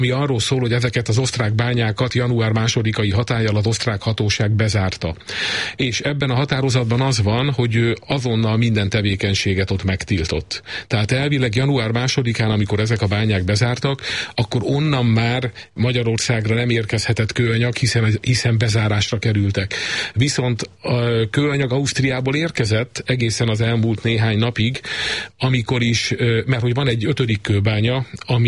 ami arról szól, hogy ezeket az osztrák bányákat január 2-ai hatállyal az osztrák hatóság bezárta. És ebben a határozatban az van, hogy azonnal minden tevékenységet ott megtiltott. Tehát elvileg január 2-án, amikor ezek a bányák bezártak, akkor onnan már Magyarországra nem érkezhetett kőanyag, hiszen bezárásra kerültek. Viszont a kőanyag Ausztriából érkezett egészen az elmúlt néhány napig, amikor is, mert hogy van egy 5. kőbánya,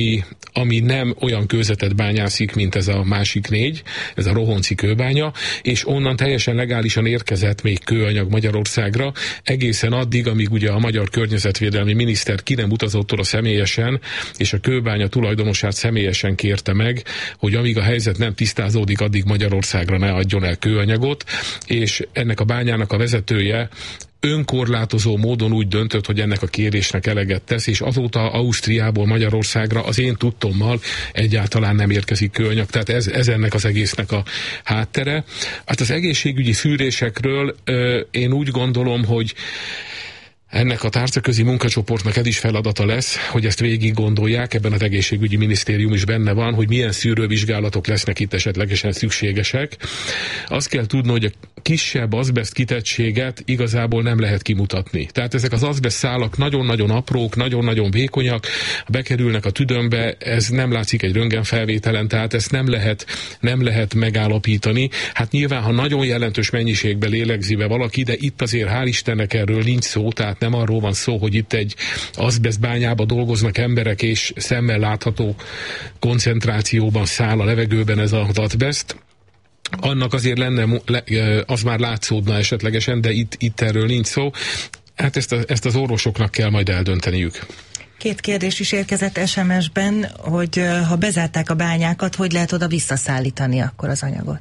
ami nem olyan kőzetet bányászik, mint ez a másik 4, ez a Rohonci kőbánya, és onnan teljesen legálisan érkezett még kőanyag Magyarországra, egészen addig, amíg ugye a magyar környezetvédelmi miniszter ki nem utazott oda személyesen, és a kőbánya tulajdonosát személyesen kérte meg, hogy amíg a helyzet nem tisztázódik, addig Magyarországra ne adjon el kőanyagot, és ennek a bányának a vezetője önkorlátozó módon úgy döntött, hogy ennek a kérésnek eleget tesz, és azóta Ausztriából Magyarországra az én tudtommal egyáltalán nem érkezik kőanyag. Tehát ez ennek az egésznek a háttere. Hát az egészségügyi szűrésekről én úgy gondolom, hogy ennek a tárcaközi munkacsoportnak ez is feladata lesz, hogy ezt végig gondolják, ebben az egészségügyi minisztérium is benne van, hogy milyen szűrővizsgálatok lesznek itt esetlegesen szükségesek. Azt kell tudni, hogy a kisebb azbeszt kitettséget igazából nem lehet kimutatni. Tehát ezek az azbeszt szálak nagyon-nagyon aprók, nagyon-nagyon vékonyak, bekerülnek a tüdőmbe, ez nem látszik egy röntgenfelvételen, tehát ezt nem lehet megállapítani. Hát nyilván, ha nagyon jelentős mennyiségben lélegzi be valaki, de itt azért hál' Istennek erről nincs szó, tehát nem arról van szó, hogy itt egy azbesztbányába dolgoznak emberek, és szemmel látható koncentrációban száll a levegőben ez az azbeszt. Annak azért lenne, az már látszódna esetlegesen, de itt erről nincs szó. Hát ezt az orvosoknak kell majd eldönteniük. 2 kérdés is érkezett SMS-ben, hogy ha bezárták a bányákat, hogy lehet oda visszaszállítani akkor az anyagot?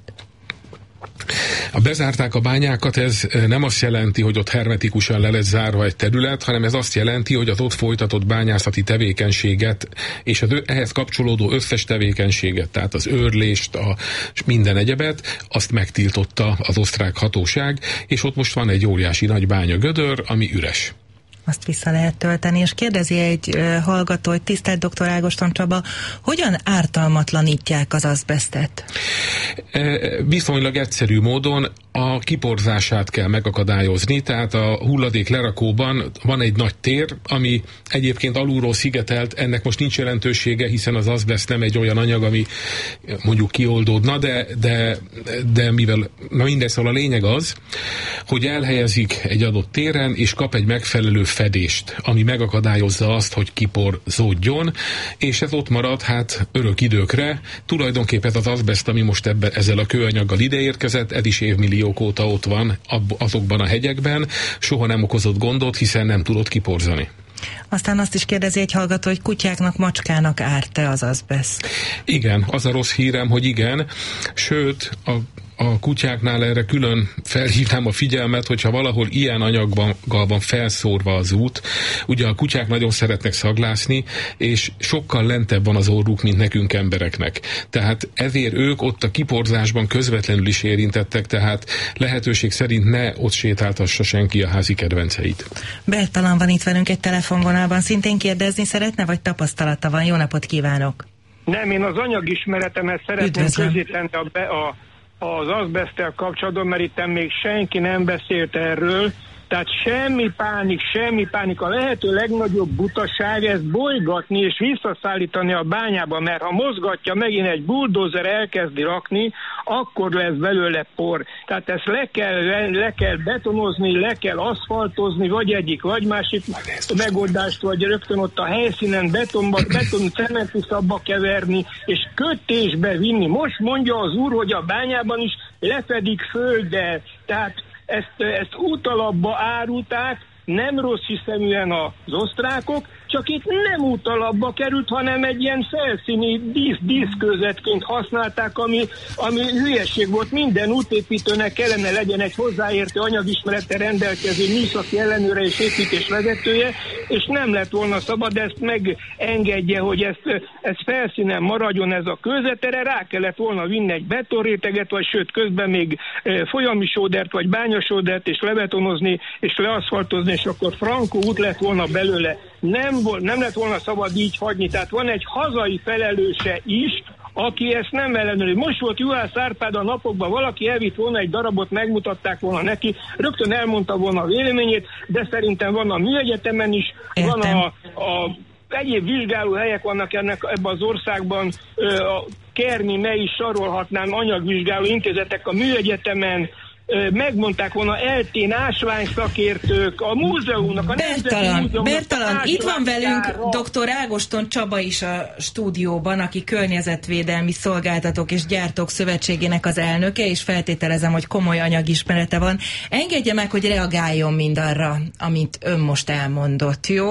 Ha bezárták a bányákat, ez nem azt jelenti, hogy ott hermetikusan le lesz zárva egy terület, hanem ez azt jelenti, hogy az ott folytatott bányászati tevékenységet és az ehhez kapcsolódó összes tevékenységet, tehát az őrlést, és minden egyebet, azt megtiltotta az osztrák hatóság, és ott most van egy óriási nagy bányagödör, ami üres. Azt vissza lehet tölteni, és kérdezi egy hallgató, hogy tisztelt dr. Ágoston Csaba, hogyan ártalmatlanítják az azbesztet? Viszonylag egyszerű módon a kiporzását kell megakadályozni, tehát a hulladék lerakóban van egy nagy tér, ami egyébként alulról szigetelt, ennek most nincs jelentősége, hiszen az azbeszt nem egy olyan anyag, ami mondjuk kioldódna, de mivel, na mindegy, szóval a lényeg az, hogy elhelyezik egy adott téren, és kap egy megfelelő fedést, ami megakadályozza azt, hogy kiporzódjon, és ez ott marad hát örök időkre. Tulajdonképpen az azbeszt, ami most ezzel a kőanyaggal ideérkezett, ez is évmilliók óta ott van azokban a hegyekben, soha nem okozott gondot, hiszen nem tudott kiporzani. Aztán azt is kérdezi egy hallgató, hogy kutyáknak, macskának árt-e az azbeszt? Igen, az a rossz hírem, hogy igen, sőt, a kutyáknál erre külön felhívnám a figyelmet, hogyha valahol ilyen anyaggal van felszórva az út. Ugye a kutyák nagyon szeretnek szaglászni, és sokkal lentebb van az orruk, mint nekünk embereknek. Tehát ezért ők ott a kiporzásban közvetlenül is érintettek, tehát lehetőség szerint ne ott sétáltassa senki a házi kedvenceit. Bertalan van itt velünk egy telefonvonalban, szintén kérdezni szeretne, vagy tapasztalata van? Jó napot kívánok! Nem, én az anyagismeretemet szeretném közéteni az azbeszttel kapcsolatban, mert itt még senki nem beszélt erről, tehát semmi pánik, a lehető legnagyobb butaság ezt bolygatni és visszaszállítani a bányába, mert ha mozgatja megint egy buldózer, elkezdi rakni, akkor lesz belőle por. Tehát ezt le kell betonozni, le kell aszfaltozni, vagy egyik, vagy másik megoldást, vagy rögtön ott a helyszínen beton cementuszabba keverni, és kötésbe vinni. Most mondja az úr, hogy a bányában is lefedik földdel, tehát ezt útalapba árulták, nem rossz hiszeműen az osztrákok, csak itt nem útalapba került, hanem egy ilyen felszíni díszkőzetként használták, ami hülyeség volt. Minden útépítőnek kellene legyen egy hozzáértő anyagismerettel rendelkező műszaki ellenőre és építésvezetője, és nem lett volna szabad ezt megengedje, hogy ez felszínen maradjon ez a kőzet, erre rá kellett volna vinni egy betonréteget, vagy sőt közben még folyami sódert, vagy bányasódert, és lebetonozni, és leaszfaltozni, és akkor frankó út lett volna belőle. nem lett volna szabad így hagyni. Tehát van egy hazai felelőse is, aki ezt nem ellenőri. Most volt Juhász Árpád a napokban, valaki elvitt volna egy darabot, megmutatták volna neki, rögtön elmondta volna a véleményét, de szerintem van a műegyetemen is, Értem. van a egyéb vizsgálóhelyek vannak ebben az országban, a Kerni, mely is sorolhatnám, anyagvizsgáló intézetek a műegyetemen, megmondták volna eltén ásványszakértők, a múzeumnak, a Bertalan, itt van velünk dr. Ágoston Csaba is a stúdióban, aki környezetvédelmi szolgáltatók és gyártók szövetségének az elnöke, és feltételezem, hogy komoly anyagismerete van. Engedje meg, hogy reagáljon mindarra, amit ön most elmondott, jó?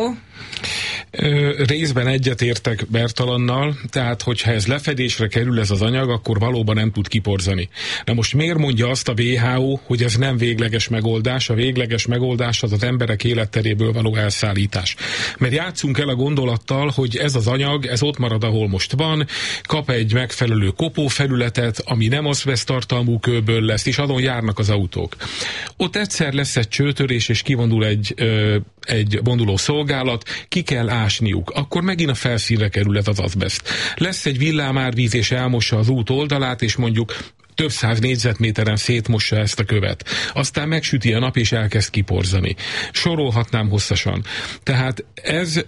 Részben egyetértek Bertalannal, tehát hogyha ez lefedésre kerül ez az anyag, akkor valóban nem tud kiporzani. Na most miért mondja azt a WHO, hogy ez nem végleges megoldás? A végleges megoldás az emberek életteréből való elszállítás. Mert játszunk el a gondolattal, hogy ez az anyag, ez ott marad, ahol most van, kap egy megfelelő kopófelületet, ami nem azbeszt tartalmú kőből lesz, és azon járnak az autók. Ott egyszer lesz egy csőtörés, és kivonul egy bonduló szolgálat, ki kell ásniuk, akkor megint a felszínre kerül ez az azbeszt. Lesz egy villámárvíz, és elmossa az út oldalát, és mondjuk több száz négyzetméteren szétmossa ezt a követ. Aztán megsüti a nap, és elkezd kiporzani. Sorolhatnám hosszasan. Tehát ez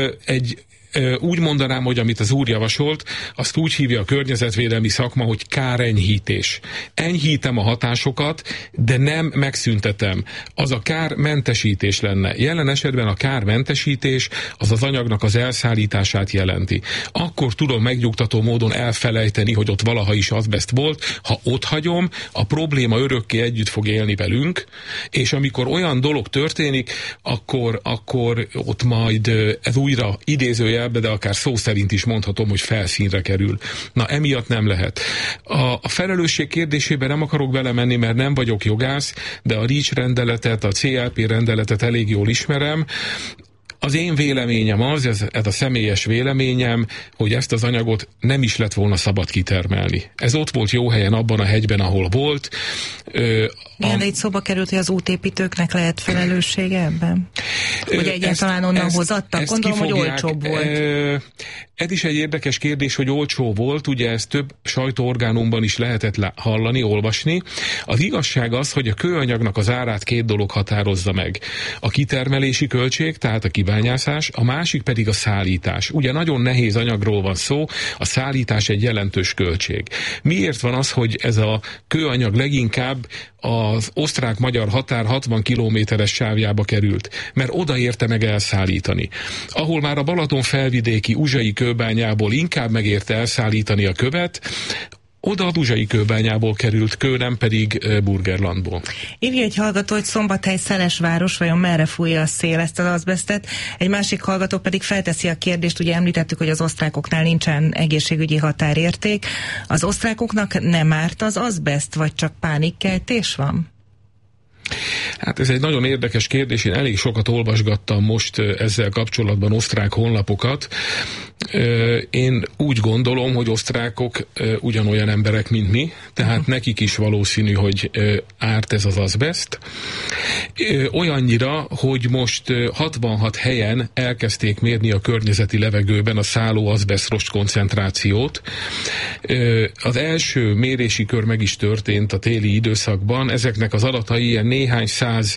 úgy mondanám, hogy amit az úr javasolt, azt úgy hívja a környezetvédelmi szakma, hogy kárenyhítés. Enyhítem a hatásokat, de nem megszüntetem. Az a kármentesítés lenne. Jelen esetben a kármentesítés az az anyagnak az elszállítását jelenti. Akkor tudom megnyugtató módon elfelejteni, hogy ott valaha is azbeszt volt. Ha ott hagyom, a probléma örökké együtt fog élni velünk, és amikor olyan dolog történik, akkor ott majd ez újra idézőjelben, de akár szó szerint is mondhatom, hogy felszínre kerül. Na, emiatt nem lehet. A felelősség kérdésében nem akarok belemenni, mert nem vagyok jogász, de a REACH rendeletet, a CLP rendeletet elég jól ismerem. Az én véleményem ez a személyes véleményem, hogy ezt az anyagot nem is lett volna szabad kitermelni. Ez ott volt jó helyen, abban a hegyben, ahol volt. Igen, de itt szóba került, hogy az útépítőknek lehet felelőssége ebben? Hogy egyáltalán onnan hozattak? Gondolom, hogy olcsóbb volt. Ez is egy érdekes kérdés, hogy olcsó volt, ugye ezt több sajtóorgánumban is lehetett hallani, olvasni. Az igazság az, hogy a kőanyagnak az árát két dolog határozza meg. A kitermelési költség, tehát a kibányászás, a másik pedig a szállítás. Ugye nagyon nehéz anyagról van szó, a szállítás egy jelentős költség. Miért van az, hogy ez a kőanyag leginkább az osztrák-magyar határ 60 kilométeres sávjába került? Mert oda érte meg elszállítani. Ahol már a Balaton felvidéki uzsai kőbányából inkább megérte elszállítani a követ, oda a uzsai kőbányából került kő, nem pedig Burgerlandból. Írja egy hallgató, hogy Szombathely Szelesváros, vajon merre fújja a szél ezt az azbesztet? Egy másik hallgató pedig felteszi a kérdést, ugye említettük, hogy az osztrákoknál nincsen egészségügyi határérték. Az osztrákoknak nem árt az azbeszt, vagy csak pánikkeltés van? Hát ez egy nagyon érdekes kérdés, én elég sokat olvasgattam most ezzel kapcsolatban osztrák honlapokat. Én úgy gondolom, hogy osztrákok ugyanolyan emberek, mint mi, tehát nekik is valószínű, hogy árt ez az azbeszt. Olyannyira, hogy most 66 helyen elkezdték mérni a környezeti levegőben a szálló azbesztrost koncentrációt. Az első mérési kör meg is történt a téli időszakban, ezeknek az adatai ilyen néhány száz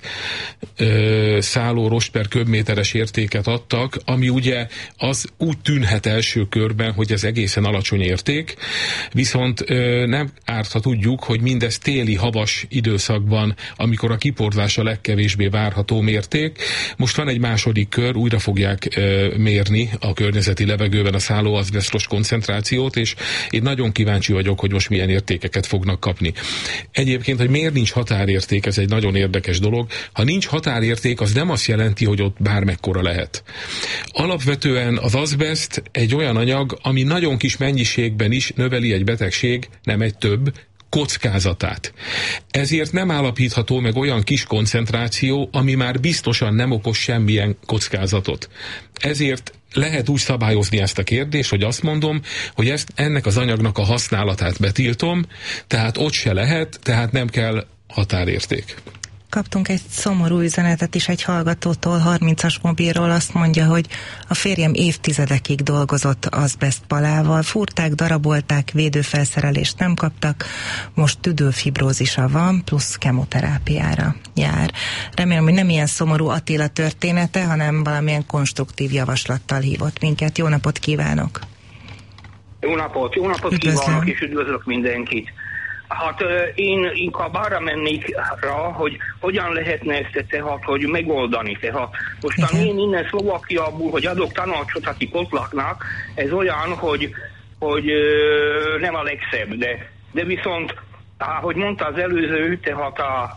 szálló rost per köbméteres értéket adtak, ami ugye az úgy tűnhet első körben, hogy ez egészen alacsony érték, viszont nem árt, ha tudjuk, hogy mindez téli havas időszakban, amikor a kiporzás a legkevésbé várható mérték. Most van egy második kör, újra fogják mérni a környezeti levegőben a szálló azbesztos koncentrációt, és én nagyon kíváncsi vagyok, hogy most milyen értékeket fognak kapni. Egyébként, hogy miért nincs határérték, ez egy nagyon érdekes dolog. Ha nincs határérték, az nem azt jelenti, hogy ott bármekkora lehet. Alapvetően az azbeszt egy olyan anyag, ami nagyon kis mennyiségben is növeli egy betegség, nem egy több, kockázatát. Ezért nem állapítható meg olyan kis koncentráció, ami már biztosan nem okoz semmilyen kockázatot. Ezért lehet úgy szabályozni ezt a kérdést, hogy azt mondom, hogy ennek az anyagnak a használatát betiltom, tehát ott se lehet, tehát nem kell határérték. Kaptunk egy szomorú üzenetet is egy hallgatótól, 30-as mobilról, azt mondja, hogy a férjem évtizedekig dolgozott azbesztpalával, fúrták, darabolták, védőfelszerelést nem kaptak, most tüdőfibrózisa van, plusz kemoterápiára jár. Remélem, hogy nem ilyen szomorú Attila története, hanem valamilyen konstruktív javaslattal hívott minket. Jó napot kívánok! Jó napot kívánok, és üdvözlök mindenkit! Hát én inkább arra mennék rá, hogy hogyan lehetne ezt tehát, hogy megoldani. Tehát mostan én innen Szlovákiából, hogy adok tanácsot, akik ott laknak, ez olyan, hogy nem a legszebb, de viszont, ahogy mondta az előző, tehát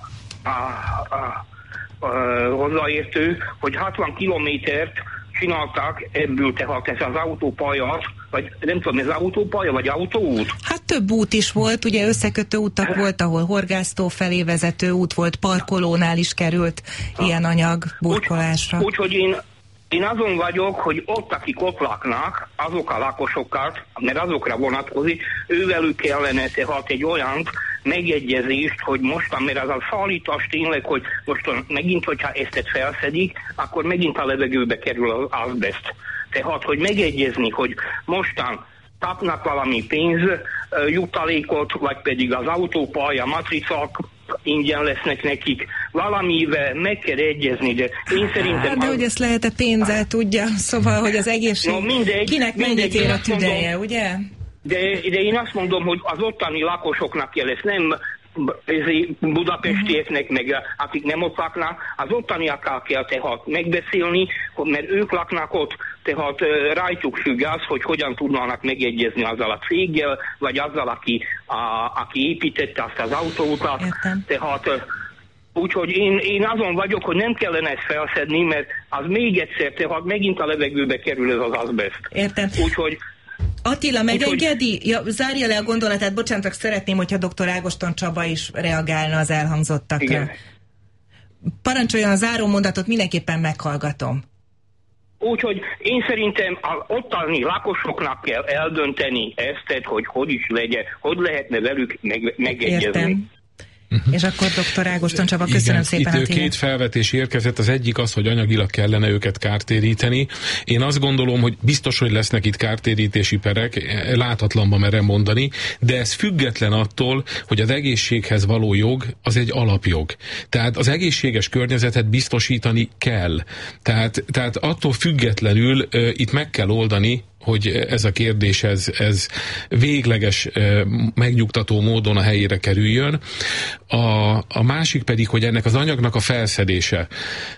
a hozzáértő, hogy 60 kilométert csináltak ebből, tehát ez az autópályát, vagy nem tudom, ez autópálya, vagy autóút? Hát több út is volt, ugye összekötő utak volt, ahol Horgásztó felé vezető út volt, parkolónál is került ilyen anyag burkolásra. Úgyhogy én azon vagyok, hogy ott, akik ott laknak, azok a lakosokat, mert azokra vonatkozik, ővelük kellene tehát egy olyan megegyezést, hogy mostan, mert az a szállítás tényleg, hogy mostan megint, hogyha ezt felszedik, akkor megint a levegőbe kerül az azbest. Tehát, hogy megegyezni, hogy mostan kapnak valami pénzjutalékot, vagy pedig az autópálya, matricák ingyen lesznek nekik, valamivel meg kell egyezni, de én szerintem... De hogy ezt lehet-e pénzzel tudja, szóval, hogy az egészség... No, kinek mennyit ér a tüdeje, ugye? De én azt mondom, hogy az ottani lakosoknak kell, ezt nem budapestieknek, meg akik nem ott laknak, az ottaniakkal kell tehát megbeszélni, mert ők laknak ott, tehát rajtuk függ az, hogy hogyan tudnának megegyezni azzal a céggel, vagy azzal, aki építette azt az autóutat. Tehát úgyhogy én azon vagyok, hogy nem kellene ezt felszedni, mert az még egyszer, tehát megint a levegőbe kerül ez az azbest. Értem. Úgyhogy Attila, megengedi? Ja, zárja le a gondolatát, bocsánat, csak szeretném, hogyha dr. Ágoston Csaba is reagálna az elhangzottakra. Igen. Parancsoljon a záró mondatot, mindenképpen meghallgatom. Úgyhogy én szerintem az ottani lakosoknak kell eldönteni ezt, hogy is legyen, hogy lehetne velük megegyezni. Értem. És akkor dr. Ágoston Csaba, köszönöm szépen. Itt két felvetés érkezett, az egyik az, hogy anyagilag kellene őket kártéríteni. Én azt gondolom, hogy biztos, hogy lesznek itt kártérítési perek, láthatlanban merem mondani, de ez független attól, hogy az egészséghez való jog az egy alapjog. Tehát az egészséges környezetet biztosítani kell. Tehát attól függetlenül itt meg kell oldani, hogy ez a kérdés, ez végleges, megnyugtató módon a helyére kerüljön. A másik pedig, hogy ennek az anyagnak a felszedése.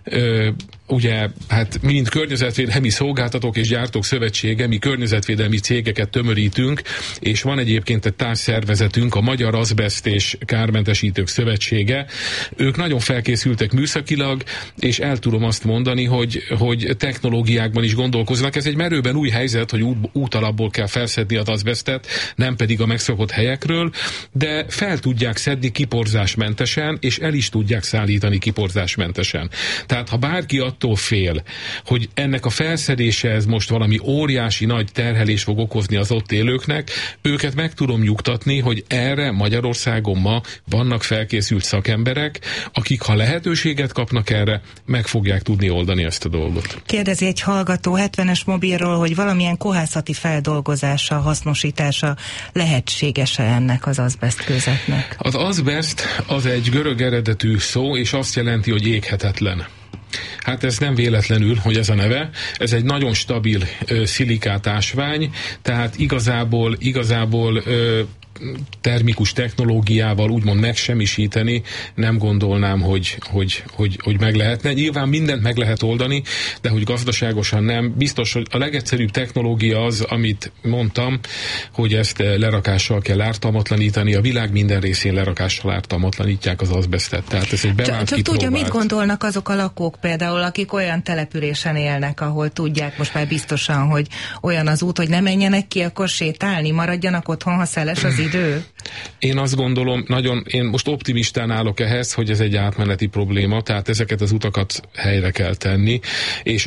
Ugye, hát mind környezetvédelmi szolgáltatók és gyártók szövetsége, mi környezetvédelmi cégeket tömörítünk, és van egyébként egy társszervezetünk, a Magyar Azbeszt és Kármentesítők Szövetsége. Ők nagyon felkészültek műszakilag, és el tudom azt mondani, hogy technológiákban is gondolkoznak. Ez egy merőben új helyzet, hogy útalapból kell felszedni az azbesztet, nem pedig a megszokott helyekről, de fel tudják szedni kiporzásmentesen, és el is tudják szállítani kiporzásmentesen. Tehát ha bárki attól fél, hogy ennek a felszedése ez most valami óriási nagy terhelés fog okozni az ott élőknek, őket meg tudom nyugtatni, hogy erre Magyarországon ma vannak felkészült szakemberek, akik ha lehetőséget kapnak erre, meg fogják tudni oldani ezt a dolgot. Kérdezi egy hallgató 70-es mobilról, hogy valamilyen kohászati feldolgozása, hasznosítása lehetséges-e ennek az azbesztkőzetnek? Az azbeszt az egy görög eredetű szó, és azt jelenti, hogy éghetetlen. Hát ez nem véletlenül, hogy ez a neve. Ez egy nagyon stabil szilikátásvány, tehát igazából termikus technológiával úgymond megsemmisíteni, nem gondolnám, hogy meg lehetne. Nyilván mindent meg lehet oldani, de hogy gazdaságosan nem. Biztos, hogy a legegyszerűbb technológia az, amit mondtam, hogy ezt lerakással kell ártalmatlanítani. A világ minden részén lerakással ártalmatlanítják az azbesztet. Tehát ez egy bevált, csak tudja, mit gondolnak azok a lakók például, akik olyan településen élnek, ahol tudják most már biztosan, hogy olyan az út, hogy ne menjenek ki, akkor sétálni, maradjanak otthon, ha szeles az idő? idő? Én azt gondolom, én most optimistán állok ehhez, hogy ez egy átmeneti probléma, tehát ezeket az utakat helyre kell tenni, és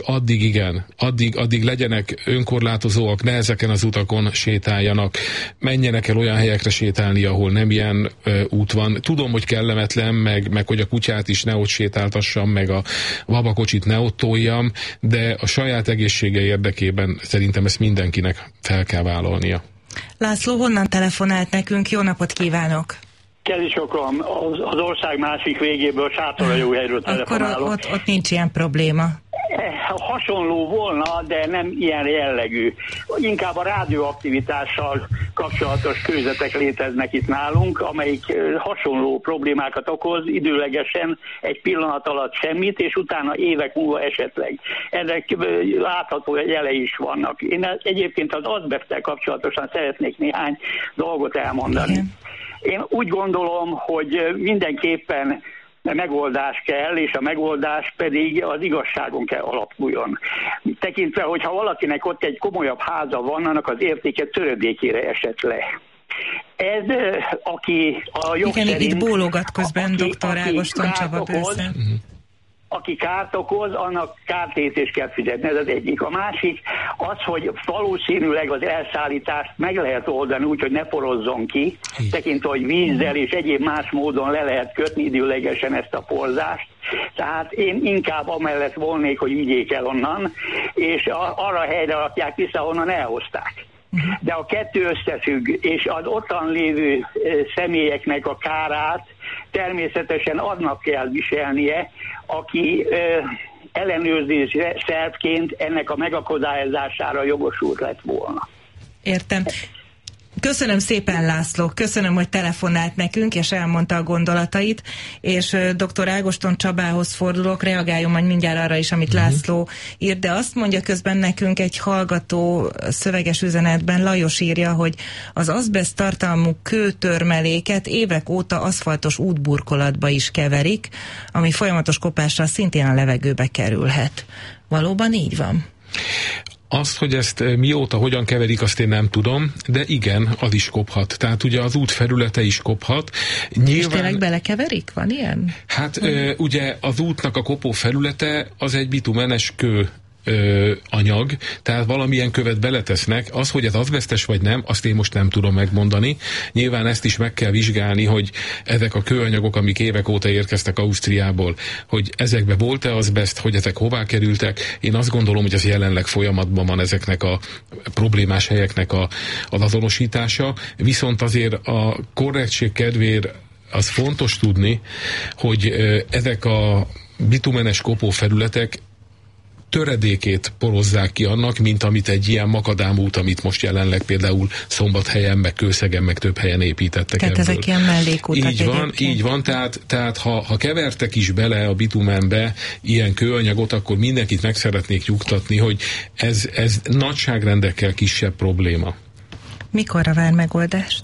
addig legyenek önkorlátozóak, ne ezeken az utakon sétáljanak, menjenek el olyan helyekre sétálni, ahol nem ilyen út van. Tudom, hogy kellemetlen, meg hogy a kutyát is ne ott sétáltassam, meg a babakocsit ne ott toljam, de a saját egészsége érdekében szerintem ezt mindenkinek fel kell vállalnia. László, honnan telefonált nekünk? Jó napot kívánok! Kerisokon, az ország másik végéből, Sátoraljóhelyről telefonálok. Akkor ott nincs ilyen probléma. Hasonló volna, de nem ilyen jellegű. Inkább a rádióaktivitással kapcsolatos kőzetek léteznek itt nálunk, amelyik hasonló problémákat okoz, időlegesen egy pillanat alatt semmit, és utána évek múlva esetleg. Ennek látható jelei is vannak. Én egyébként az azbeszttel kapcsolatosan szeretnék néhány dolgot elmondani. Igen. Én úgy gondolom, hogy mindenképpen megoldás kell, és a megoldás pedig az igazságon kell alapuljon. Tekintve, hogyha valakinek ott egy komolyabb háza van, annak az értéke töredékére esett le. Ez, aki a jog igen, szerint... itt bólogat közben dr. Ágoston Csaba persze. Aki kárt okoz, annak kártérítést kell fizetni, ez az egyik. A másik az, hogy valószínűleg az elszállítást meg lehet oldani úgy, hogy ne porozzon ki, tekintve, hogy vízzel és egyéb más módon le lehet kötni időlegesen ezt a porzást. Tehát én inkább amellett volnék, hogy vigyék el onnan, és arra a helyre rakják vissza, honnan elhozták. De a kettő összefügg, és az ottan lévő személyeknek a kárát természetesen annak kell viselnie, aki ellenőrzés szervként ennek a megakadályozására jogosult lett volna. Értem. Köszönöm szépen, László, köszönöm, hogy telefonált nekünk, és elmondta a gondolatait, és dr. Ágoston Csabához fordulok, reagáljon majd mindjárt arra is, amit László írt, de azt mondja közben nekünk egy hallgató szöveges üzenetben, Lajos írja, hogy az azbeszt tartalmú kőtörmeléket évek óta aszfaltos útburkolatba is keverik, ami folyamatos kopással szintén a levegőbe kerülhet. Valóban így van? Azt, hogy ezt mióta, hogyan keverik, azt én nem tudom, de igen, az is kophat. Tehát ugye az út felülete is kophat. Nyilván... És tényleg belekeverik? Van ilyen? Hát ugye az útnak a kopó felülete az egy bitumenes kő anyag, tehát valamilyen követ beletesznek. Az, hogy ez azbesztes vagy nem, azt én most nem tudom megmondani. Nyilván ezt is meg kell vizsgálni, hogy ezek a kőanyagok, amik évek óta érkeztek Ausztriából, hogy ezekbe volt-e azbeszt, hogy ezek hová kerültek. Én azt gondolom, hogy ez jelenleg folyamatban van ezeknek a problémás helyeknek az azonosítása, viszont azért a korrektség kedvéért az fontos tudni, hogy ezek a bitumenes kopófelületek töredékét porozzák ki annak, mint amit egy ilyen makadámút, amit most jelenleg például Szombathelyen, meg Kőszegen, meg több helyen építettek. Tehát ebből. Ezek ilyen mellékutak. Így van, tehát ha kevertek is bele a bitumenbe ilyen kőanyagot, akkor mindenkit meg szeretnék nyugtatni, hogy ez nagyságrendekkel kisebb probléma. Mikorra vár megoldást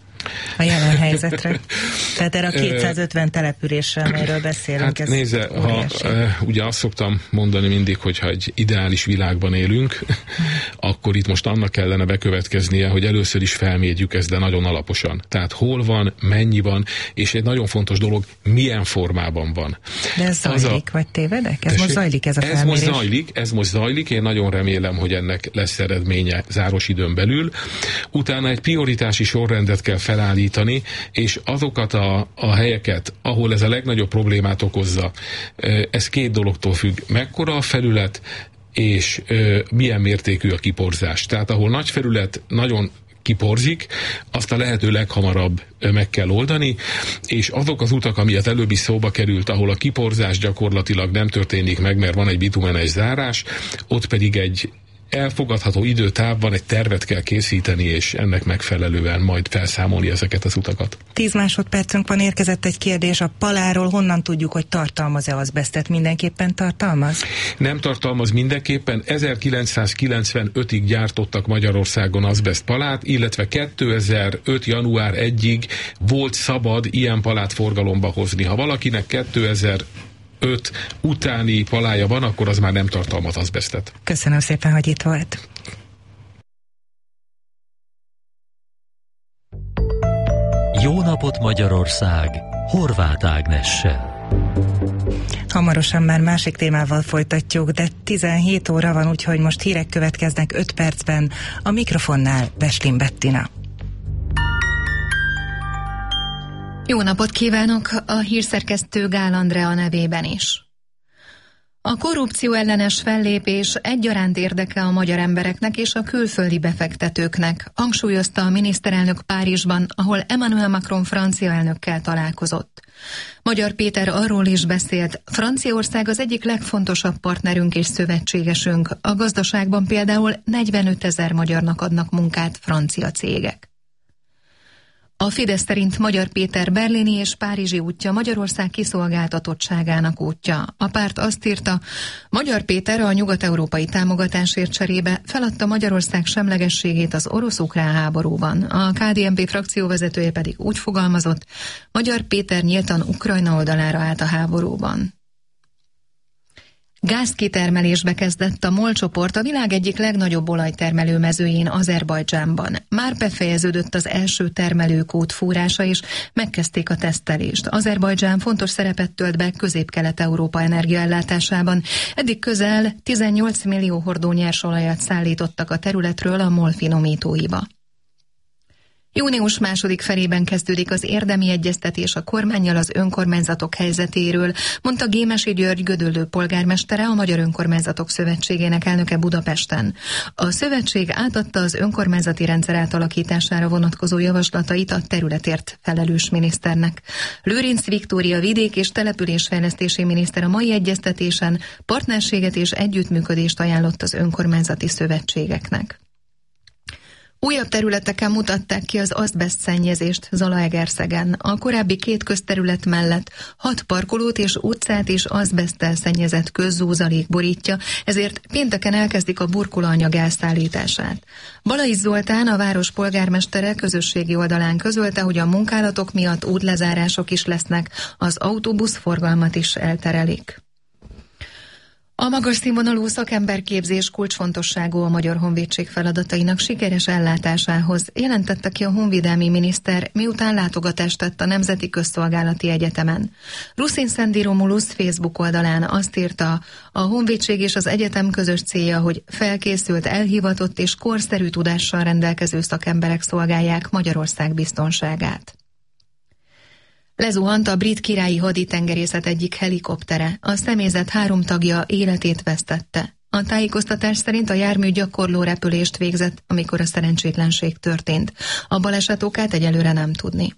a jelen helyzetre? Tehát erre a 250 településre, amelyről beszélünk. Hát nézze, ugye azt szoktam mondani mindig, hogy ha egy ideális világban élünk, akkor itt most annak kellene bekövetkeznie, hogy először is felmérjük ezt, de nagyon alaposan. Tehát hol van, mennyi van, és egy nagyon fontos dolog, milyen formában van. De ez zajlik, vagy tévedek? Ez most zajlik ez a felmérés? Ez most zajlik, én nagyon remélem, hogy ennek lesz eredménye záros időn belül. Utána egy prioritási sorrendet kell felállítani, és azokat a helyeket, ahol ez a legnagyobb problémát okozza, ez két dologtól függ. Mekkora a felület, és milyen mértékű a kiporzás. Tehát ahol nagy felület nagyon kiporzik, azt a lehető leghamarabb meg kell oldani, és azok az utak, ami az előbb is szóba került, ahol a kiporzás gyakorlatilag nem történik meg, mert van egy bitumenes zárás, ott pedig egy elfogadható időtáv van, egy tervet kell készíteni, és ennek megfelelően majd felszámolni ezeket az utakat. 10 másodpercünk van, érkezett egy kérdés a paláról, honnan tudjuk, hogy tartalmaz-e azbesztet? Mindenképpen tartalmaz? Nem tartalmaz mindenképpen. 1995-ig gyártottak Magyarországon azbeszt palát, illetve 2005. január 1-ig volt szabad ilyen palát forgalomba hozni. Ha valakinek 2005 utáni palája van, akkor az már nem tartalmaz azbesztet. Köszönöm szépen, hogy itt volt. Jó napot Magyarország, Horváth Ágnessel. Hamarosan már másik témával folytatjuk, de 17 óra van, úgyhogy most hírek következnek 5 percben. A mikrofonnál Beslin Bettina. Jó napot kívánok, a hírszerkesztő Gál Andrea nevében is. A korrupció ellenes fellépés egyaránt érdeke a magyar embereknek és a külföldi befektetőknek, hangsúlyozta a miniszterelnök Párizsban, ahol Emmanuel Macron francia elnökkel találkozott. Magyar Péter arról is beszélt, Franciaország az egyik legfontosabb partnerünk és szövetségesünk, a gazdaságban például 45 000 magyarnak adnak munkát francia cégek. A Fidesz szerint Magyar Péter berlini és párizsi útja Magyarország kiszolgáltatottságának útja. A párt azt írta, Magyar Péter a nyugat-európai támogatásért cserébe feladta Magyarország semlegességét az orosz-ukrán háborúban. A KDNP frakcióvezetője pedig úgy fogalmazott, Magyar Péter nyíltan Ukrajna oldalára állt a háborúban. Gázkitermelésbe kezdett a MOL csoport a világ egyik legnagyobb olajtermelő mezőjén, Azerbajdzsánban. Már befejeződött az első termelőkút fúrása, és megkezdték a tesztelést. Azerbajdzsán fontos szerepet tölt be Közép-Kelet-Európa energiaellátásában. Eddig közel 18 millió hordó nyersolajat szállítottak a területről a MOL finomítóiba. Június második felében kezdődik az érdemi egyeztetés a kormánnyal az önkormányzatok helyzetéről, mondta Gémesi György Gödöllő polgármestere, a Magyar Önkormányzatok Szövetségének elnöke Budapesten. A szövetség átadta az önkormányzati rendszer átalakítására vonatkozó javaslatait a területért felelős miniszternek. Lőrinc Viktória vidék- és településfejlesztési miniszter a mai egyeztetésen partnerséget és együttműködést ajánlott az önkormányzati szövetségeknek. Újabb területeken mutatták ki az azbeszt szennyezést Zalaegerszegen. A korábbi 2 közterület mellett 6 parkolót és utcát is azbeszttel szennyezett közzúzalék borítja, ezért pénteken elkezdik a burkolóanyag elszállítását. Balai Zoltán, a város polgármestere közösségi oldalán közölte, hogy a munkálatok miatt útlezárások is lesznek, az autóbuszforgalmat is elterelik. A magas színvonalú szakemberképzés kulcsfontosságú a Magyar Honvédség feladatainak sikeres ellátásához, jelentette ki a honvédelmi miniszter, miután látogatást tett a Nemzeti Közszolgálati Egyetemen. Ruszin Szendi Romulus Facebook oldalán azt írta, a honvédség és az egyetem közös célja, hogy felkészült, elhivatott és korszerű tudással rendelkező szakemberek szolgálják Magyarország biztonságát. Lezuhant a brit királyi haditengerészet egyik helikoptere. A személyzet 3 tagja életét vesztette. A tájékoztatás szerint a jármű gyakorló repülést végzett, amikor a szerencsétlenség történt. A baleset okát egyelőre nem tudni.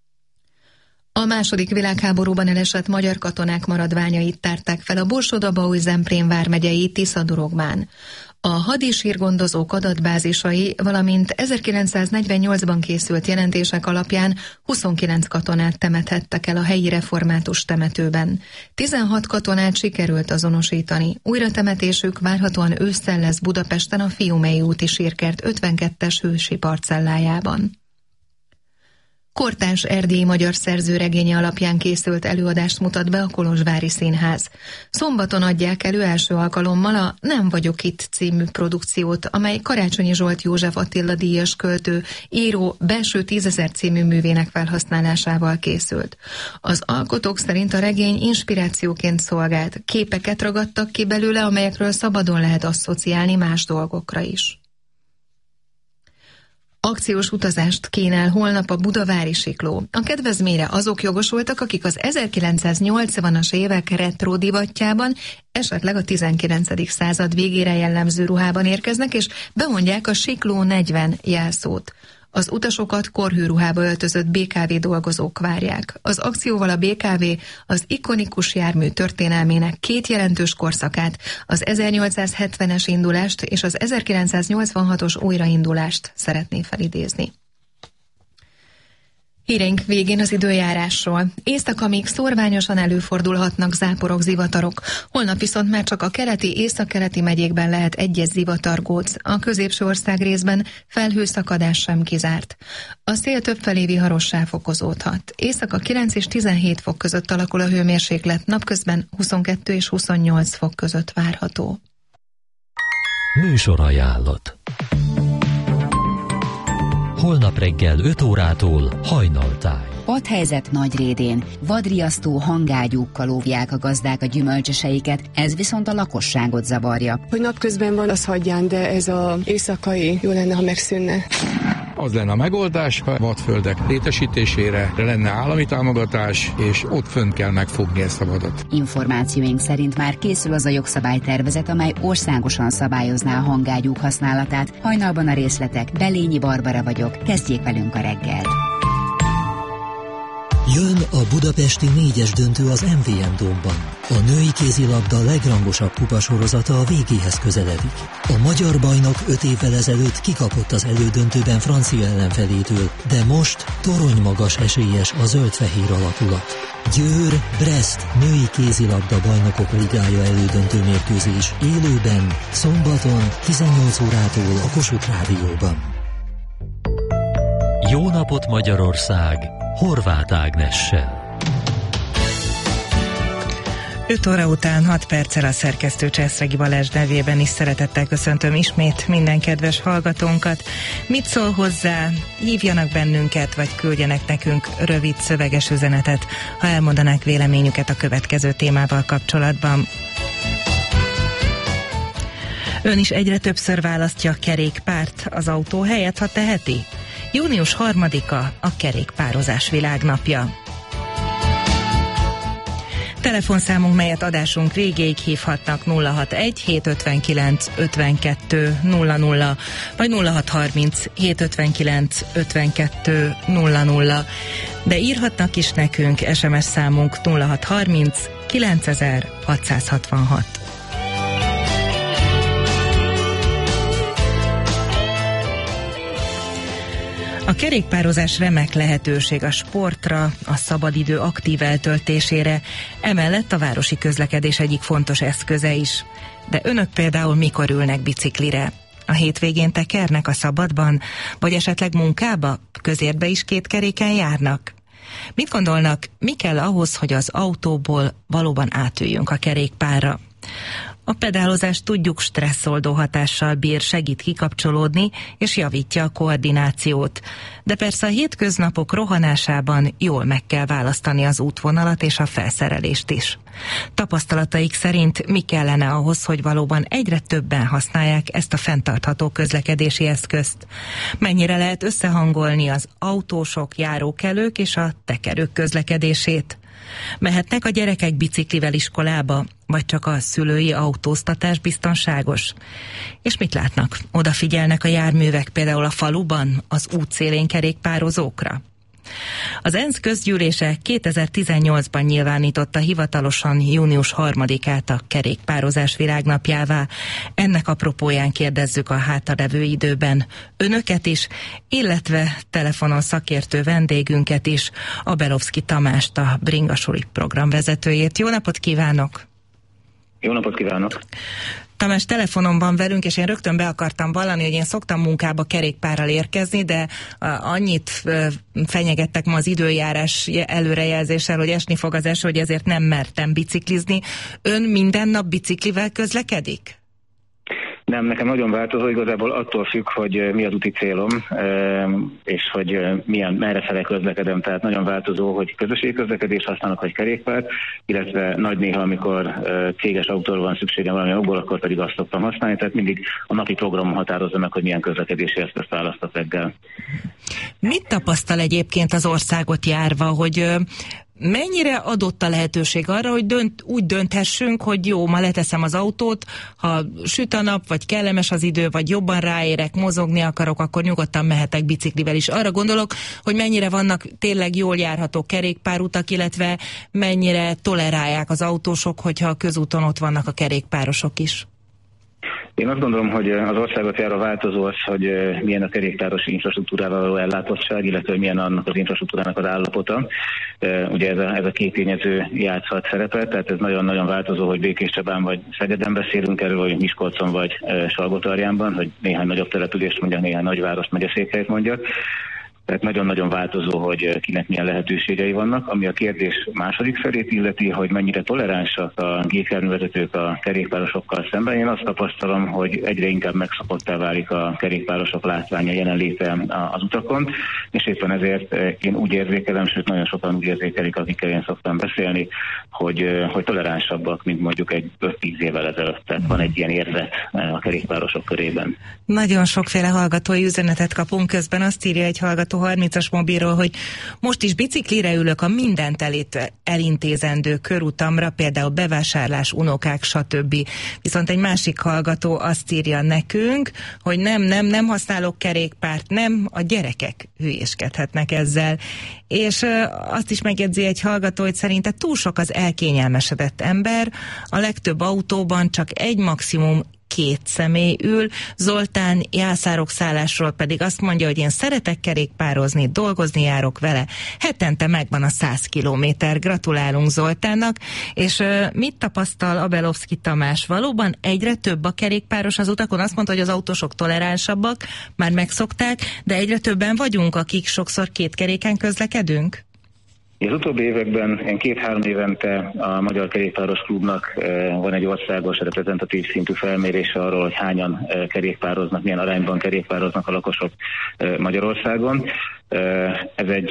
A második világháborúban elesett magyar katonák maradványait tárták fel a Borsod-Abaúj-Zemplén vármegyei Tiszadurokban. A hadisírgondozók adatbázisai, valamint 1948-ban készült jelentések alapján 29 katonát temethettek el a helyi református temetőben. 16 katonát sikerült azonosítani. Újratemetésük várhatóan ősszel lesz Budapesten a Fiumei úti sírkert 52-es hősi parcellájában. Kortárs erdélyi magyar szerző regénye alapján készült előadást mutat be a Kolozsvári Színház. Szombaton adják elő első alkalommal a Nem vagyok itt című produkciót, amely Karácsonyi Zsolt József Attila díjas költő, író Belső 10 000 című művének felhasználásával készült. Az alkotók szerint a regény inspirációként szolgált, képeket ragadtak ki belőle, amelyekről szabadon lehet asszociálni más dolgokra is. Akciós utazást kínál holnap a Budavári Sikló. A kedvezményre azok jogosultak, akik az 1980-as évek retro divatjában, esetleg a 19. század végére jellemző ruhában érkeznek, és bemondják a Sikló 40 jelszót. Az utasokat korhőruhába öltözött BKV dolgozók várják. Az akcióval a BKV az ikonikus jármű történelmének 2 jelentős korszakát, az 1870-es indulást és az 1986-os újraindulást szeretné felidézni. Híreink végén az időjárásról. Éjszaka még szórványosan előfordulhatnak záporok, zivatarok. Holnap viszont már csak a keleti, északkeleti megyékben lehet egyes zivatargóc. A középső ország részben felhőszakadás sem kizárt. A szél többfelé viharossá fokozódhat. Éjszaka 9 és 17 fok között alakul a hőmérséklet, napközben 22 és 28 fok között várható. Műsorajánlat. Holnap reggel 5 órától Hajnaltáj. Padhelyzet Nagyrédén. Vadriasztó hangágyúkkal óvják a gazdák a gyümölcsöseiket, ez viszont a lakosságot zavarja. Hogy napközben van, az hagyján, de ez az éjszakai jó lenne, ha megszűnne. Az lenne a megoldás, ha vadföldek létesítésére lenne állami támogatás, és ott fönt kell megfogni ezt a vadat. Információink szerint már készül az a jogszabálytervezet, amely országosan szabályozná a hangágyúk használatát. Hajnalban a részletek. Belényi Barbara vagyok. Kezdjék velünk a reggelt. Jön a budapesti 4-es döntő az MVM Dómban. A női kézilabda legrangosabb kupasorozata a végéhez közeledik. A magyar bajnok 5 évvel ezelőtt kikapott az elődöntőben francia ellenfelétől, de most toronymagas esélyes a zöld-fehér alakulat. Győr, Brest női kézilabda bajnokok ligája elődöntő mérkőzés élőben, szombaton 18 órától a Kossuth Rádióban. Jó napot Magyarország! Horváth Ágnessel. 5 óra után 6 perccel a szerkesztő Császregi Balázs nevében is szeretettel köszöntöm ismét minden kedves hallgatónkat. Mit szól hozzá? Hívjanak bennünket, vagy küldjenek nekünk rövid szöveges üzenetet, ha elmondanák véleményüket a következő témával kapcsolatban. Ön is egyre többször választja a kerékpárt az autó helyett, ha teheti? Június 3-a a kerékpározás világnapja. Telefonszámunk, melyet adásunk végéig hívhatnak 061 759 52 00 vagy 0630 759 52 00, de írhatnak is nekünk, SMS számunk 0630 9666. A kerékpározás remek lehetőség a sportra, a szabadidő aktív eltöltésére, emellett a városi közlekedés egyik fontos eszköze is. De önök például mikor ülnek biciklire? A hétvégén tekernek a szabadban, vagy esetleg munkába, közértbe is 2 keréken járnak? Mit gondolnak, mi kell ahhoz, hogy az autóból valóban átüljünk a kerékpárra? A pedálozás tudjuk stresszoldó hatással bír, segít kikapcsolódni és javítja a koordinációt. De persze a hétköznapok rohanásában jól meg kell választani az útvonalat és a felszerelést is. Tapasztalataik szerint mi kellene ahhoz, hogy valóban egyre többen használják ezt a fenntartható közlekedési eszközt? Mennyire lehet összehangolni az autósok, járókelők és a tekerők közlekedését? Mehetnek a gyerekek biciklivel iskolába, vagy csak a szülői autóztatás biztonságos? És mit látnak? Odafigyelnek a járművek például a faluban az útszélén kerékpározókra? Az ENSZ közgyűlése 2018-ban nyilvánította hivatalosan június 3-át a kerékpározás világnapjává. Ennek apropóján kérdezzük a hátralevő időben önöket is, illetve telefonon szakértő vendégünket is, a Belovszki Tamást, a Bringasuli programvezetőjét. Jó napot kívánok! Jó napot kívánok! Tamás telefonon van velünk, és én rögtön be akartam vallani, hogy én szoktam munkába kerékpárral érkezni, de annyit fenyegettek ma az időjárás előrejelzéssel, hogy esni fog az eső, hogy ezért nem mertem biciklizni. Ön minden nap biciklivel közlekedik? Nem, nekem nagyon változó, igazából attól függ, hogy mi az úti célom, és hogy merrefele közlekedem, tehát nagyon változó, hogy közösségi közlekedés használok, vagy kerékpárt, illetve nagy néha, amikor céges autóra van szükségem valami okból, akkor pedig azt szoktam használni, tehát mindig a napi programom határozza meg, hogy milyen közlekedési eszközt választok reggel. Mit tapasztal egyébként az országot járva, hogy mennyire adott a lehetőség arra, hogy úgy dönthessünk, hogy jó, ma leteszem az autót, ha süt a nap, vagy kellemes az idő, vagy jobban ráérek, mozogni akarok, akkor nyugodtan mehetek biciklivel is. Arra gondolok, hogy mennyire vannak tényleg jól járható kerékpárutak, illetve mennyire tolerálják az autósok, hogyha a közúton ott vannak a kerékpárosok is. Én azt gondolom, hogy az országot járó változó az, hogy milyen a kerékpáros infrastruktúrával való ellátottság, illetve milyen annak az infrastruktúrának az állapota. Ugye ez a 2 tényező játszhat szerepet, tehát ez nagyon-nagyon változó, hogy Békéscsabán vagy Szegeden beszélünk erről, vagy Miskolcon vagy Salgótarjánban, hogy néhány nagyobb települést mondjak, néhány nagyvárost, megyeszékhelyet mondjak. Tehát nagyon-nagyon változó, hogy kinek milyen lehetőségei vannak. Ami a kérdés második felét illeti, hogy mennyire toleránsak a gépjárművezetők a kerékpárosokkal szemben. Én azt tapasztalom, hogy egyre inkább megszokottá válik a kerékpárosok látványa, jelenléte az utakon, és éppen ezért én úgy érzékelem, sőt nagyon sokan úgy érzékelik, akikkel én szoktam beszélni, hogy toleránsabbak, mint mondjuk egy 5-10 évvel ezelőtt. Tehát van egy ilyen érzet a kerékpárosok körében. Nagyon sokféle hallgatói üzenetet kapunk, közben azt írja egy hallgató 30-as mobilról, hogy most is biciklire ülök a mindent elintézendő körutamra, például bevásárlás, unokák, stb. Viszont egy másik hallgató azt írja nekünk, hogy nem használok kerékpárt, nem, a gyerekek hülyéskedhetnek ezzel. És azt is megjegyzi egy hallgató, hogy szerinte túl sok az elkényelmesedett ember, a legtöbb autóban csak egy, maximum 2 személy ül. Zoltán Jászárokszállásról pedig azt mondja, hogy én szeretek kerékpározni, dolgozni járok vele. Hetente megvan a 100 kilométer. Gratulálunk Zoltánnak. És mit tapasztal Abelovszky Tamás? Valóban egyre több a kerékpáros az utakon? Azt mondta, hogy az autósok toleránsabbak, már megszokták, de egyre többen vagyunk, akik sokszor 2 keréken közlekedünk? Az utóbbi években 2-3 évente a Magyar Kerékpáros Klubnak van egy országos reprezentatív szintű felmérése arról, hogy hányan kerékpároznak, milyen arányban kerékpároznak a lakosok Magyarországon. Ez egy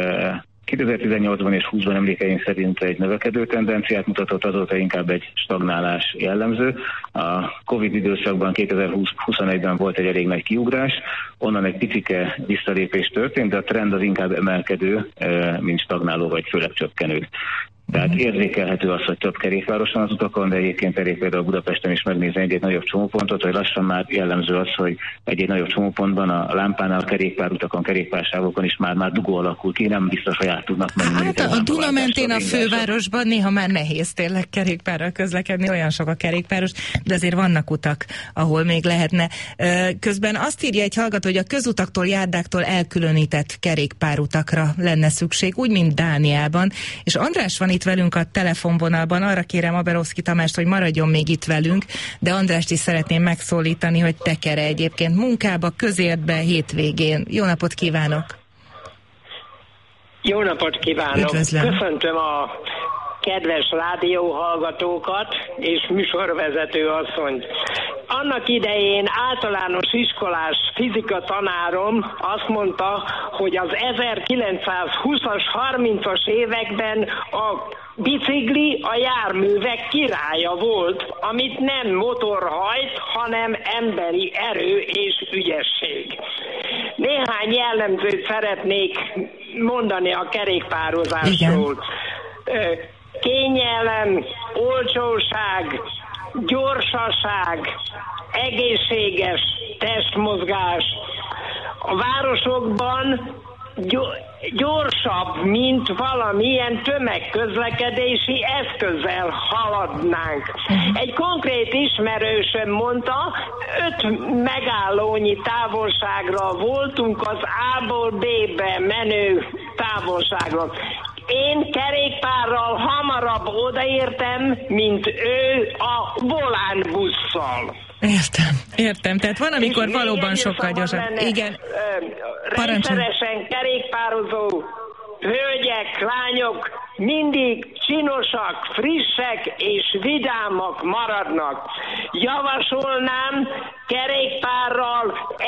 2018-ban és 20-ban emlékeim szerint egy növekedő tendenciát mutatott, azóta inkább egy stagnálás jellemző. A Covid időszakban 2021-ben volt egy elég nagy kiugrás, onnan egy picike visszalépés történt, de a trend az inkább emelkedő, mint stagnáló vagy főleg csökkenő. Tehát érzékelhető az, hogy több kerékpáros van az utakon, de egyébként elég például Budapesten is megnézni egy nagyobb csomópontot, hogy lassan már jellemző az, hogy egy nagyobb csomópontban a lámpánál, a kerékpárutakon, kerékpársávokon is már dugó alakul ki, nem biztos, hogy át tudnak menni. Hát a Duna mentén a fővárosban néha már nehéz tényleg kerékpárral közlekedni, olyan sok a kerékpáros, de azért vannak utak, ahol még lehetne. Közben azt írja egy hallgató, hogy a közutaktól, járdáktól elkülönített kerékpárutakra lenne szükség, úgy, mint Dániában. És András van itt velünk a telefonvonalban, arra kérem Abelovszky Tamást, hogy maradjon még itt velünk, de Andrást is szeretném megszólítani, hogy tekere egyébként munkába, közértbe, hétvégén. Jó napot kívánok! Jó napot kívánok! Üdvözlöm. Köszöntöm a kedves rádióhallgatókat és műsorvezető asszonyt. Annak idején általános iskolás fizika tanárom azt mondta, hogy az 1920-as, 30-as években a bicikli a járművek királya volt, amit nem motor hajt, hanem emberi erő és ügyesség. Néhány jellemzőt szeretnék mondani a kerékpározásról. Kényelem, olcsóság, gyorsaság, egészséges testmozgás. A városokban gyorsabb, mint valamilyen tömegközlekedési eszközzel haladnánk. Egy konkrét ismerősöm mondta, 5 megállónyi távolságra voltunk az A-ból B-be menő távolságra. Én kerékpárral hamarabb odaértem, mint ő a volánbusszal. Értem. Tehát van, amikor valóban sokkal gyorsabb. Igen. Rendszeresen kerékpározó hölgyek, lányok mindig csinosak, frissek és vidámak maradnak. Javasolnám kerékpárral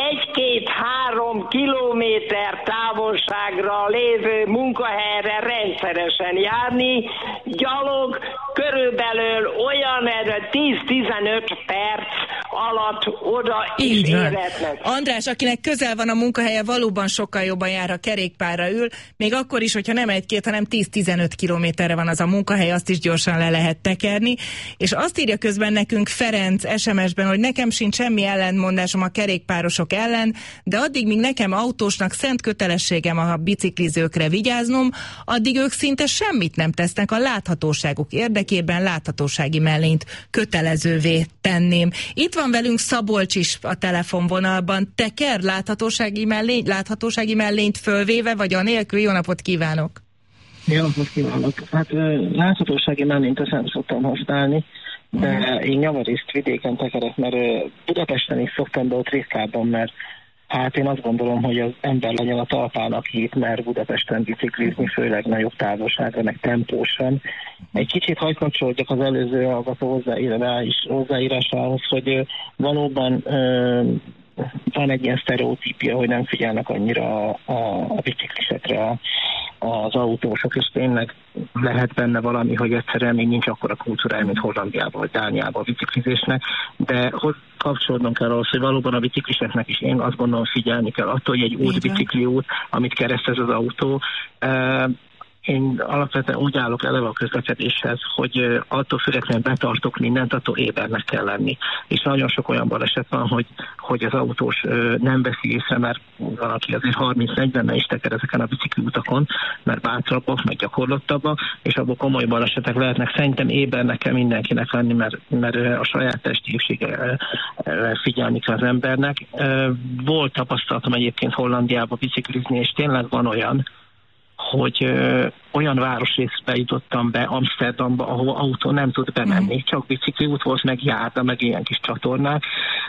1-2-3 kilométer távolságra lévő munkahelyre rendszeresen járni, gyalog körülbelül olyan 10-15 perc alatt oda is érhetnek. András, akinek közel van a munkahelye, valóban sokkal jobban jár, ha kerékpárra ül, még akkor is, hogyha nem 1-2, hanem 10-15 kilométerre van az a munkahely, azt is gyorsan le lehet tekerni. És azt írja közben nekünk Ferenc SMS-ben, hogy nekem sincs semmi ellentmondásom a kerékpárosok ellen, de addig, míg nekem autósnak szent kötelességem a biciklizőkre vigyáznom, addig ők szinte semmit nem tesznek a láthatóságuk érdekében, láthatósági mellényt kötelezővé tenném. Itt van velünk Szabolcs is a telefonvonalban. Teker láthatósági mellényt fölvéve, vagy anélkül? Jó napot kívánok! Jó napot kívánok! Hát láthatósági mellényt azt nem szoktam használni, de én javarészt vidéken tekerek, mert Budapesten is szoktam, de ott ritkábban, mert Hát én azt gondolom, hogy az ember legyen a talpának hit, mert Budapesten biciklizni, főleg nagyobb távolságra, meg tempósan. Egy kicsit hadd kapcsolódjak az előző hallgató hozzáírásához, hogy valóban van egy ilyen sztereotípia, hogy nem figyelnek annyira a biciklisekre az autósok, és tényleg lehet benne valami, hogy egyszerűen még nincs akkora kultúrája, mint Hollandiában vagy Dániában a biciklizésnek, de kapcsolódnom kell ahhoz, hogy valóban a bicikliseknek is én azt gondolom figyelni kell attól, hogy egy útbicikli út, amit keresztez az autó, én alapvetően úgy állok eleve a közlekedéshez, hogy attól függetlenül betartok mindent, attól ébernek kell lenni. És nagyon sok olyan baleset van, hogy az autós nem veszi észre, mert van, aki azért 30-40-nel is teker ezeken a bicikli utakon, mert bátrabbak, meg gyakorlottabbak, és abból komoly balesetek lehetnek. Szerintem ébernek kell mindenkinek lenni, mert a saját testi épségre figyelni kell az embernek. Volt tapasztalatom egyébként Hollandiába biciklizni, és tényleg van olyan, hogy olyan városrészbe jutottam be Amsterdamba, ahol autó nem tud bemenni, csak bicikli út volt, meg járda, meg ilyen kis csatornák,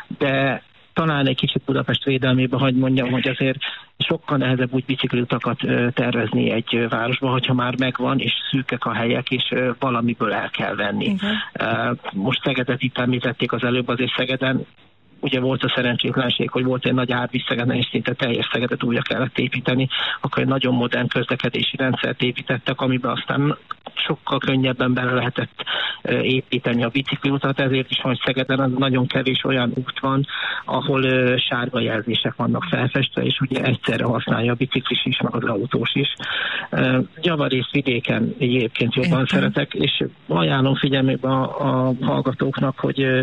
de talán egy kicsit Budapest védelmében hadd mondjam, hogy azért sokkal nehezebb úgy bicikliutakat tervezni egy városban, hogyha már megvan, és szűkek a helyek, és valamiből el kell venni. Most Szegedet itt említették az előbb, azért Szegeden ugye volt a szerencsétlenség, hogy volt egy nagy árvíz Szegeden, és szinte teljes Szegedet újra kellett építeni, akkor egy nagyon modern közlekedési rendszert építettek, amiben aztán sokkal könnyebben bele lehetett építeni a bicikliutat, ezért is van, hogy Szegeden az nagyon kevés olyan út van, ahol sárga jelzések vannak felfestve, és ugye egyszerre használja a biciklis is, meg az autós is. Javarészt vidéken egyébként jobban szeretek, és ajánlom figyelmébe a hallgatóknak,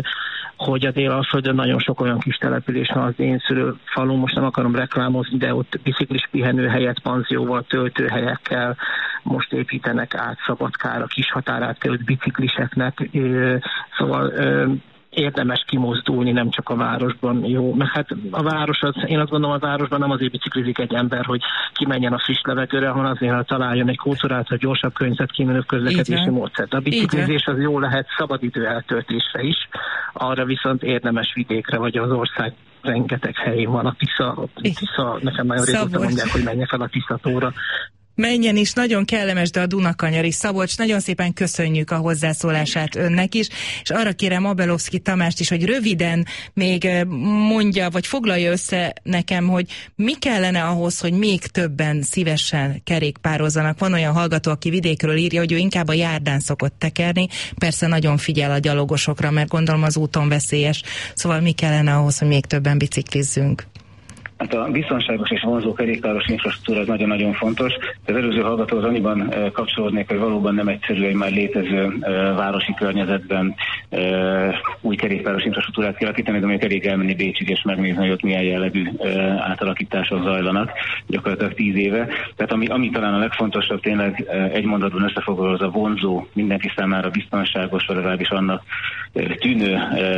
hogy a Dél-Alföldön nagyon sok olyan kis település van, az én szülőfalun, most nem akarom reklámozni, de ott biciklis pihenőhelyet panzióval, töltőhelyekkel most építenek át Szabadkára, kis határátkelőtt bicikliseknek, szóval érdemes kimozdulni, nem csak a városban, jó, mert hát a város, én azt gondolom, a városban nem azért biciklizik egy ember, hogy kimenjen a friss levegőre, hanem azért, hogy találjon egy kultúrát, vagy gyorsabb környezetkímélő közlekedési módszert. A biciklizés az jó lehet szabadidő eltöltésre is, arra viszont érdemes vidékre, vagy az ország rengeteg helyén van a Tisza, nekem nagyon régóta mondják, hogy menjek fel a Tiszatóra. Menjen is, nagyon kellemes, de a Dunakanyari. Szabolcs, nagyon szépen köszönjük a hozzászólását önnek is, és arra kérem Abelovszky Tamást is, hogy röviden még mondja, vagy foglalja össze nekem, hogy mi kellene ahhoz, hogy még többen szívesen kerékpározzanak. Van olyan hallgató, aki vidékről írja, hogy ő inkább a járdán szokott tekerni, persze nagyon figyel a gyalogosokra, mert gondolom az úton veszélyes. Szóval mi kellene ahhoz, hogy még többen biciklizzünk? Hát a biztonságos és vonzó kerékpáros infrastruktúra az nagyon-nagyon fontos. Az előző hallgatóhoz annyiban kapcsolódnék, hogy valóban nem egyszerű egy már létező városi környezetben új kerékpáros infrastruktúrát kialakítani, de mondjuk elég elmenni Bécsig és megnézni, hogy ott milyen jellegű átalakítások zajlanak gyakorlatilag 10 éve. Tehát ami talán a legfontosabb tényleg egy mondatban összefoglalva, az a vonzó, mindenki számára biztonságos, vagy legalábbis annak tűnő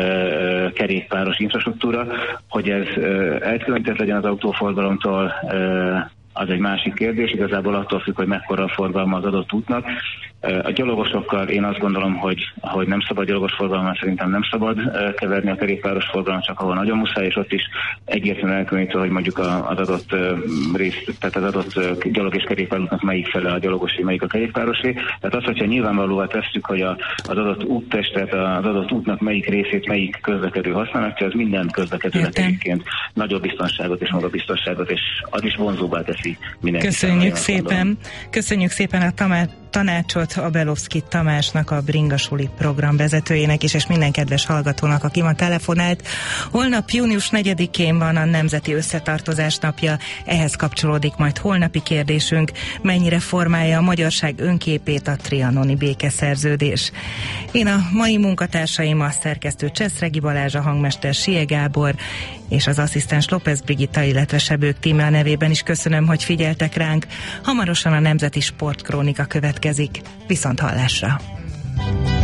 kerékpáros infrastruktúra, hogy ez elkülönített legyen az autóforgalomtól, az egy másik kérdés, igazából attól függ, hogy mekkora a forgalma az adott útnak. A gyalogosokkal én azt gondolom, hogy nem szabad gyalogos forgalommal, szerintem nem szabad keverni a kerékpáros forgalmat, csak ahol nagyon muszáj, és ott is egyértelműen elkülönítve, hogy mondjuk az adott rész, tehát az adott gyalog és kerékpárútnak melyik fele a gyalogosé, melyik a kerékpárosé. Tehát az, hogyha nyilvánvalóvá tesszük, hogy az adott úttestet, az adott útnak melyik részét, melyik közlekedő használhatja, az minden közlekedőnek egyébként nagyobb biztonságot és magabiztosságot, és az is vonzóbbá teszi mindenki. Köszönjük szépen. Köszönjük szépen a tanácsot Abelovszky Tamásnak, a Bringasuli program vezetőjének is, és minden kedves hallgatónak, aki ma telefonált. Holnap június 4-én van a Nemzeti Összetartozás napja, ehhez kapcsolódik majd holnapi kérdésünk, mennyire formálja a magyarság önképét a trianoni békeszerződés. Én a mai munkatársaim, a szerkesztő Cseszregi Balázs, a hangmester Sie Gábor és az asszisztens López Brigitta, illetve Sebők Tímea nevében is köszönöm, hogy figyeltek ránk. Hamarosan a Nemzeti Sportkrónika következik. Viszont hallásra!